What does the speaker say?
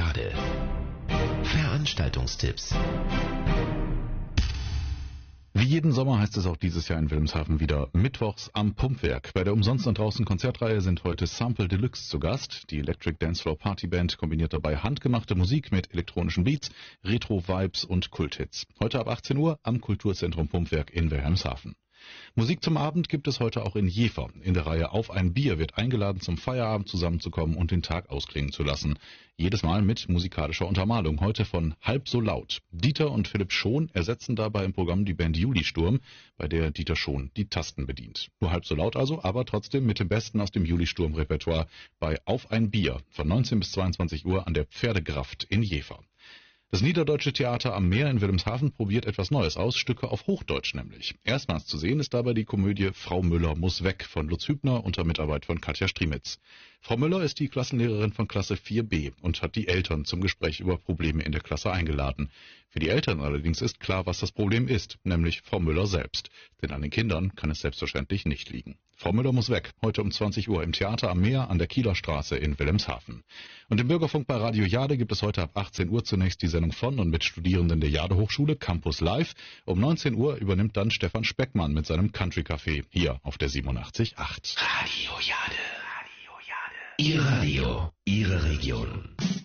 Jade. Veranstaltungstipps. Wie jeden Sommer heißt es auch dieses Jahr in Wilhelmshaven wieder mittwochs am Pumpwerk. Bei der Umsonst und draußen Konzertreihe sind heute Sample Deluxe zu Gast. Die Electric Dancefloor Party Band kombiniert dabei handgemachte Musik mit elektronischen Beats, Retro-Vibes und Kulthits. Heute ab 18 Uhr am Kulturzentrum Pumpwerk in Wilhelmshaven. Musik zum Abend gibt es heute auch in Jever. In der Reihe Auf ein Bier wird eingeladen, zum Feierabend zusammenzukommen und den Tag ausklingen zu lassen. Jedes Mal mit musikalischer Untermalung. Heute von Halb so laut. Dieter und Philipp Schon ersetzen dabei im Programm die Band Julisturm, bei der Dieter Schon die Tasten bedient. Nur halb so laut also, aber trotzdem mit dem Besten aus dem Julisturm-Repertoire bei Auf ein Bier von 19 bis 22 Uhr an der Pferdegraft in Jever. Das Niederdeutsche Theater am Meer in Wilhelmshaven probiert etwas Neues aus, Stücke auf Hochdeutsch nämlich. Erstmals zu sehen ist dabei die Komödie Frau Müller muss weg von Lutz Hübner unter Mitarbeit von Katja Striemitz. Frau Müller ist die Klassenlehrerin von Klasse 4b und hat die Eltern zum Gespräch über Probleme in der Klasse eingeladen. Für die Eltern allerdings ist klar, was das Problem ist, nämlich Frau Müller selbst. Denn an den Kindern kann es selbstverständlich nicht liegen. Frau Müller muss weg, heute um 20 Uhr im Theater am Meer an der Kieler Straße in Wilhelmshaven. Und im Bürgerfunk bei Radio Jade gibt es heute ab 18 Uhr zunächst die Sendung von und mit Studierenden der Jade Hochschule Campus Live. Um 19 Uhr übernimmt dann Stefan Speckmann mit seinem Country Café hier auf der 87.8. Radio Jade. Ihr Radio, Ihre Region.